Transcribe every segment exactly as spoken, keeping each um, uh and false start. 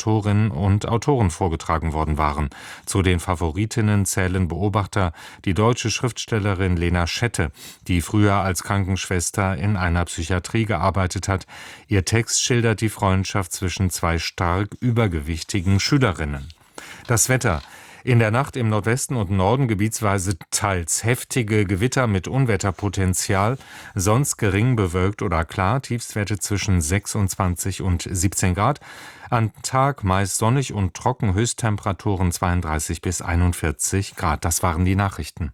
Autorinnen und Autoren vorgetragen worden waren. Zu den Favoritinnen zählen Beobachter die deutsche Schriftstellerin Lena Schette, die früher als Krankenschwester in einer Psychiatrie gearbeitet hat. Ihr Text schildert die Freundschaft zwischen zwei stark übergewichtigen Schülerinnen. Das Wetter. In der Nacht im Nordwesten und Norden gebietsweise teils heftige Gewitter mit Unwetterpotenzial, sonst gering bewölkt oder klar, Tiefstwerte zwischen sechsundzwanzig und siebzehn Grad. Am Tag meist sonnig und trocken, Höchsttemperaturen zweiunddreißig bis einundvierzig Grad. Das waren die Nachrichten.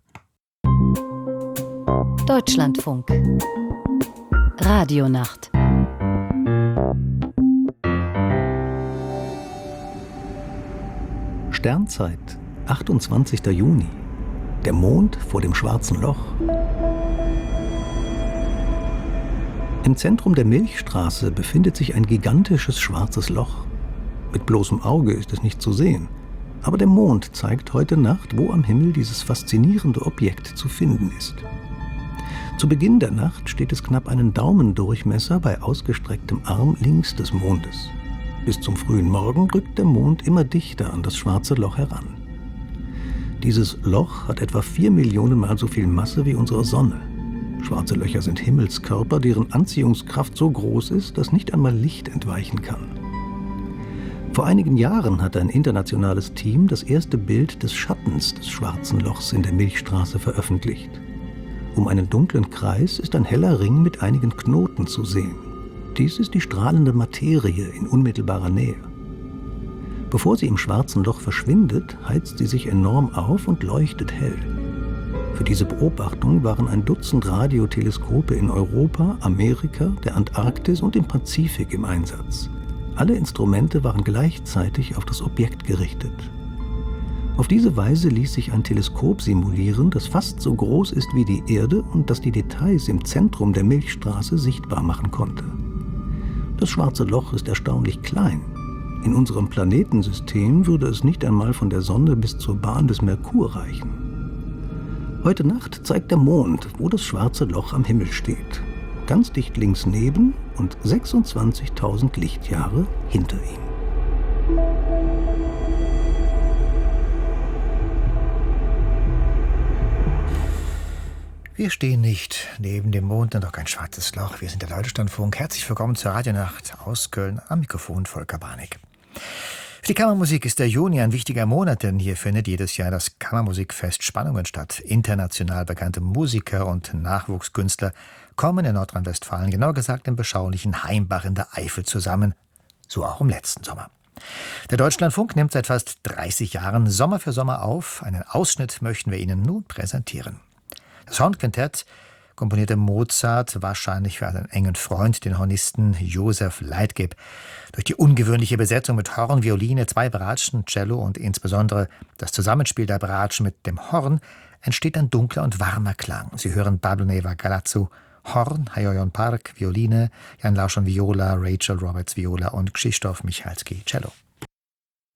Deutschlandfunk. Radionacht. Sternzeit, achtundzwanzigster Juni. Der Mond vor dem Schwarzen Loch. Im Zentrum der Milchstraße befindet sich ein gigantisches schwarzes Loch. Mit bloßem Auge ist es nicht zu sehen, aber der Mond zeigt heute Nacht, wo am Himmel dieses faszinierende Objekt zu finden ist. Zu Beginn der Nacht steht es knapp einen Daumendurchmesser bei ausgestrecktem Arm links des Mondes. Bis zum frühen Morgen rückt der Mond immer dichter an das schwarze Loch heran. Dieses Loch hat etwa vier Millionen Mal so viel Masse wie unsere Sonne. Schwarze Löcher sind Himmelskörper, deren Anziehungskraft so groß ist, dass nicht einmal Licht entweichen kann. Vor einigen Jahren hat ein internationales Team das erste Bild des Schattens des Schwarzen Lochs in der Milchstraße veröffentlicht. Um einen dunklen Kreis ist ein heller Ring mit einigen Knoten zu sehen. Dies ist die strahlende Materie in unmittelbarer Nähe. Bevor sie im Schwarzen Loch verschwindet, heizt sie sich enorm auf und leuchtet hell. Für diese Beobachtung waren ein Dutzend Radioteleskope in Europa, Amerika, der Antarktis und im Pazifik im Einsatz. Alle Instrumente waren gleichzeitig auf das Objekt gerichtet. Auf diese Weise ließ sich ein Teleskop simulieren, das fast so groß ist wie die Erde und das die Details im Zentrum der Milchstraße sichtbar machen konnte. Das Schwarze Loch ist erstaunlich klein. In unserem Planetensystem würde es nicht einmal von der Sonne bis zur Bahn des Merkur reichen. Heute Nacht zeigt der Mond, wo das Schwarze Loch am Himmel steht. Ganz dicht links neben und sechsundzwanzigtausend Lichtjahre hinter ihm. Wir stehen nicht neben dem Mond und auch kein schwarzes Loch. Wir sind der Deutschlandfunk. Herzlich willkommen zur Radionacht aus Köln. Am Mikrofon Volker Barnig. Für die Kammermusik ist der Juni ein wichtiger Monat, denn hier findet jedes Jahr das Kammermusikfest Spannungen statt. International bekannte Musiker und Nachwuchskünstler kommen in Nordrhein-Westfalen, genauer gesagt im beschaulichen Heimbach in der Eifel zusammen. So auch im letzten Sommer. Der Deutschlandfunk nimmt seit fast dreißig Jahren Sommer für Sommer auf. Einen Ausschnitt möchten wir Ihnen nun präsentieren. Das Hornquintett komponierte Mozart wahrscheinlich für einen engen Freund, den Hornisten Joseph Leitgeb. Durch die ungewöhnliche Besetzung mit Horn, Violine, zwei Bratschen, Cello und insbesondere das Zusammenspiel der Bratschen mit dem Horn entsteht ein dunkler und warmer Klang. Sie hören Pablo Neva Galazzo, Horn, Hayoyon Park, Violine, Jan Lauschon Viola, Rachel Roberts Viola und Krzysztof Michalski Cello.